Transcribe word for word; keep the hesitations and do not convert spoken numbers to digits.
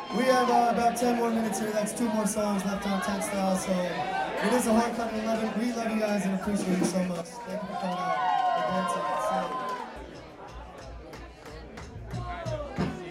We have uh, about ten more minutes here. That's two more songs left on Textile. So it is a homecoming eleven. We love you guys and appreciate you so much. Thank you for coming out and dancing.